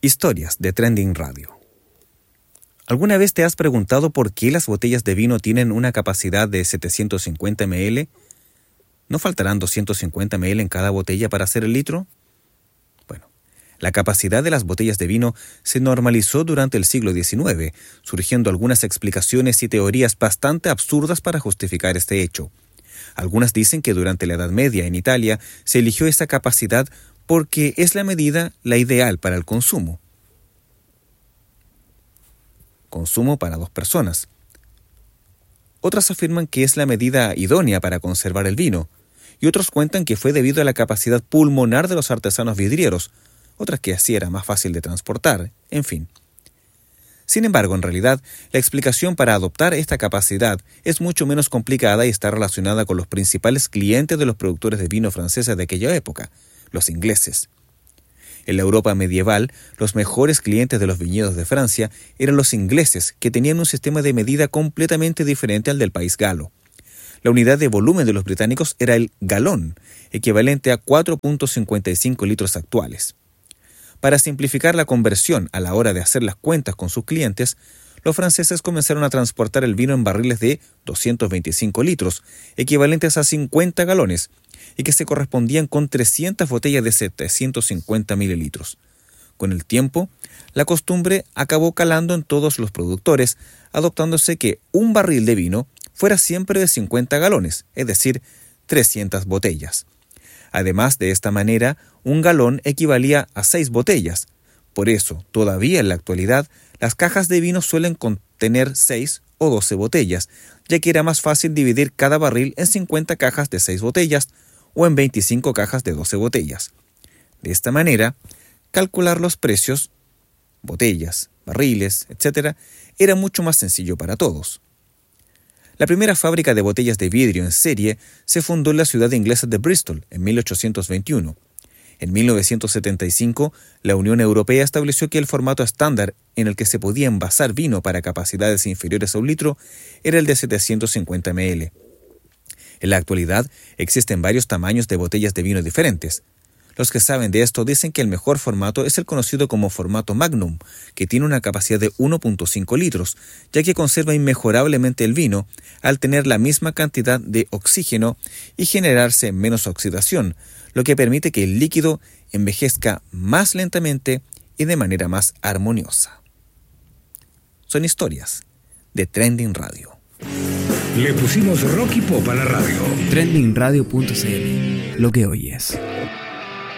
Historias de Trending Radio. ¿Alguna vez te has preguntado por qué las botellas de vino tienen una capacidad de 750 ml? ¿No faltarán 250 ml en cada botella para hacer el litro? Bueno, la capacidad de las botellas de vino se normalizó durante el siglo XIX, surgiendo algunas explicaciones y teorías bastante absurdas para justificar este hecho. Algunas dicen que durante la Edad Media en Italia se eligió esa capacidad porque es la medida la ideal para el consumo. Consumo para 2 personas. Otras afirman que es la medida idónea para conservar el vino, y otros cuentan que fue debido a la capacidad pulmonar de los artesanos vidrieros, otras que así era más fácil de transportar, en fin. Sin embargo, en realidad, la explicación para adoptar esta capacidad es mucho menos complicada y está relacionada con los principales clientes de los productores de vino franceses de aquella época, los ingleses. En la Europa medieval, los mejores clientes de los viñedos de Francia eran los ingleses, que tenían un sistema de medida completamente diferente al del país galo. La unidad de volumen de los británicos era el galón, equivalente a 4.55 litros actuales. Para simplificar la conversión a la hora de hacer las cuentas con sus clientes, los franceses comenzaron a transportar el vino en barriles de 225 litros, equivalentes a 50 galones, y que se correspondían con 300 botellas de 750 mililitros. Con el tiempo, la costumbre acabó calando en todos los productores, adoptándose que un barril de vino fuera siempre de 50 galones, es decir, 300 botellas. Además, de esta manera, un galón equivalía a 6 botellas. Por eso, todavía en la actualidad, las cajas de vino suelen contener 6 o 12 botellas, ya que era más fácil dividir cada barril en 50 cajas de 6 botellas o en 25 cajas de 12 botellas. De esta manera, calcular los precios, botellas, barriles, etc., era mucho más sencillo para todos. La primera fábrica de botellas de vidrio en serie se fundó en la ciudad inglesa de Bristol en 1821. En 1975, la Unión Europea estableció que el formato estándar en el que se podía envasar vino para capacidades inferiores a 1 litro era el de 750 ml. En la actualidad, existen varios tamaños de botellas de vino diferentes. Los que saben de esto dicen que el mejor formato es el conocido como formato Magnum, que tiene una capacidad de 1.5 litros, ya que conserva inmejorablemente el vino al tener la misma cantidad de oxígeno y generarse menos oxidación, lo que permite que el líquido envejezca más lentamente y de manera más armoniosa. Son historias de Trending Radio. Le pusimos rock y pop a la radio. Trendingradio.cl. Lo que oyes.